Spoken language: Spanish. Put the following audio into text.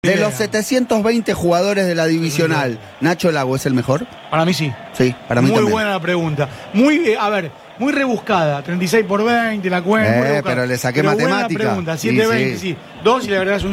De los 720 jugadores de la divisional, ¿Nacho Lago es el mejor? Para mí sí. Sí, para mí muy también. Muy buena la pregunta. Muy rebuscada. 36 por 20, la cuenta. Pero le saqué matemática. Buena pregunta. 7-20, sí. 2 y le agregás un